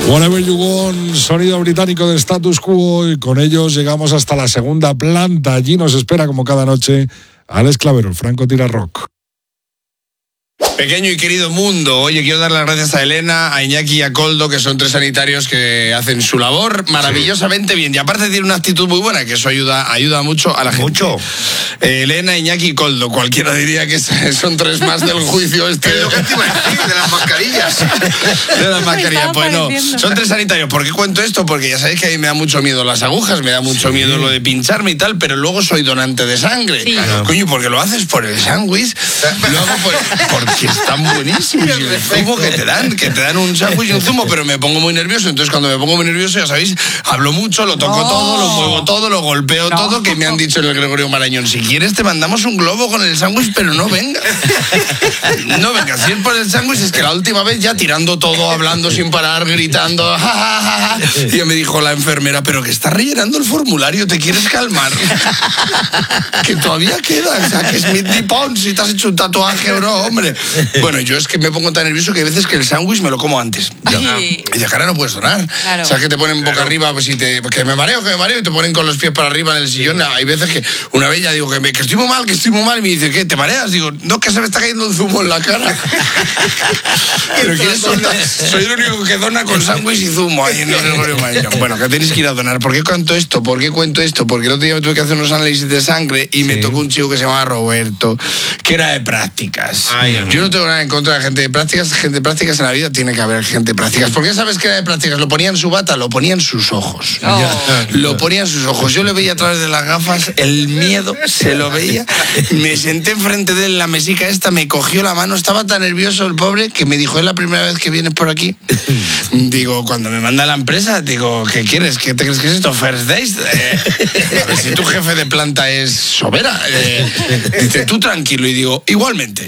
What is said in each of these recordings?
Whatever You Want, sonido británico de Status Quo, y con ellos llegamos hasta la segunda planta. Allí nos espera, como cada noche, Alex Clavero, el Franco Tira Rock. Pequeño y querido mundo, oye, quiero dar las gracias a Elena, a Iñaki y a Koldo, que son 3 sanitarios que hacen su labor maravillosamente bien. Y aparte tiene una actitud muy buena, que eso ayuda mucho a la gente. Mucho. Elena, Iñaki y Koldo, cualquiera diría que son 3 más del juicio este. Es lo que te iba a decir, de las mascarillas. De las mascarillas, pues no. Son 3 sanitarios. ¿Por qué cuento esto? Porque ya sabéis que a mí me da mucho miedo las agujas, me da mucho miedo lo de pincharme y tal, pero luego soy donante de sangre. Sí. Claro. Coño, porque lo haces por el sándwich, lo hago porque están buenísimos. Y el zumo que te dan un sándwich y un zumo, pero me pongo muy nervioso. Entonces, cuando me pongo muy nervioso, ya sabéis, hablo mucho, lo toco todo, lo muevo todo, lo golpeo todo, que me han dicho en el Gregorio Marañón, si quieres te mandamos un globo con el sándwich, pero no vengas. No vengas. Si es por el sándwich, es que la última vez ya tirando todo, hablando sin parar, gritando, ja, ja, ja, ja. Y ya me dijo la enfermera, pero que estás rellenando el formulario, ¿te quieres calmar? Que todavía queda, o sea, que es Midney Pons, si te has hecho un tatuaje, bro, hombre. Bueno, yo es que me pongo tan nervioso que hay veces que el sándwich me lo como antes. Y de cara no puedes donar. Claro. O sea, que te ponen boca arriba, pues, que me mareo, y te ponen con los pies para arriba en el sillón. Hay veces que una vez ya digo que estoy muy mal, y me dice, ¿qué? ¿Te mareas? Digo, no, que se me está cayendo un zumo en la cara. Pero ¿quieres soltar? Soy el único que dona con sándwich y zumo ahí en el Gregorio Marañón. Bueno, que tenéis que ir a donar. ¿Por qué cuento esto? ¿Por qué cuento esto? Porque el otro día me tuve que hacer unos análisis de sangre y me tocó un chico que se llamaba Roberto, que era de prácticas. Yo no tengo nada en contra de gente de prácticas. Gente de prácticas en la vida tiene que haber gente de prácticas. ¿Por qué sabes que era de prácticas? Lo ponía en su bata, lo ponía en sus ojos. Lo ponía en sus ojos. Yo le veía a través de las gafas, el miedo se lo veía. Me senté enfrente de él en la mesica esta, me cogió la mano, estaba tan nervioso el pobre que me dijo, ¿es la primera vez que vienes por aquí? Digo, cuando me manda a la empresa, digo, ¿qué quieres? ¿Qué te crees que es esto? ¿First Days? Si tu jefe de planta es Sobera. Dice, tú tranquilo. Y digo, igualmente.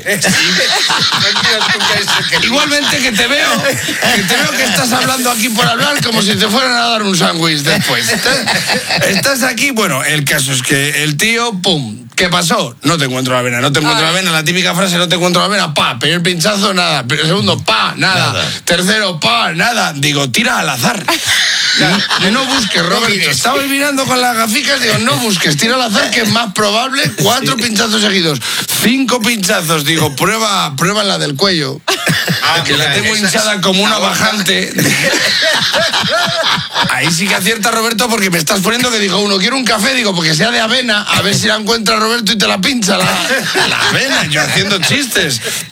Igualmente que te veo que estás hablando aquí por hablar como si te fueran a dar un sándwich después. Estás aquí, bueno, el caso es que el tío, pum, ¿qué pasó? No te encuentro la vena, la típica frase, no te encuentro la vena, pa, primer pinchazo, nada, segundo, pa, nada, tercero, pa, nada, digo, tira al azar. No busques, Robert, que estabas mirando con las gaficas, digo, no busques, tira al azar, que es más probable 4 pinchazos seguidos, 5 pinchazos, digo, prueba la del cuello, que la tengo hinchada como una bajante. Ahí sí que acierta Roberto, porque me estás poniendo que digo, uno quiere un café, digo, porque sea de avena, a ver si la encuentra Roberto y te la pincha la avena, yo haciendo chistes.